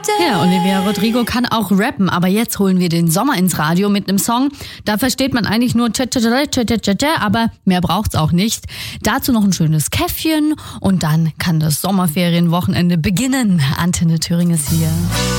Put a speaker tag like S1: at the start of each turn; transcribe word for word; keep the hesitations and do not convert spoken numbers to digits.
S1: Ja, Olivia Rodrigo kann auch rappen, aber jetzt holen wir den Sommer ins Radio mit einem Song. Da versteht man eigentlich nur tsch, tsch, tsch, tsch, tsch, tsch, aber mehr braucht's auch nicht. Dazu noch ein schönes Käffchen und dann kann das Sommerferienwochenende beginnen. Antenne Thüringen ist hier.